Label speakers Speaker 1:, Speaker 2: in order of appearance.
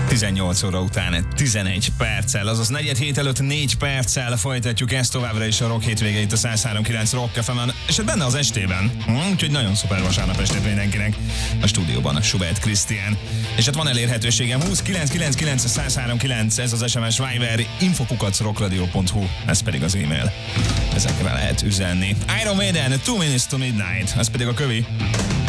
Speaker 1: 18 óra után 11 perccel, azaz 4 előtt 4 perccel folytatjuk ezt továbbra is a Rock hétvége itt a 103.9 Rock FM-en, és benne az estében. Úgyhogy nagyon szuper vasárnap estét mindenkinek. A stúdióban a Schubert Krisztián. És hát van elérhetőségem 20999 ez az SMS Viber, info@rockradio.hu, ez pedig az e-mail. Ezekre lehet üzenni. Iron Maiden, 2 Minutes to Midnight, ez pedig a kövi.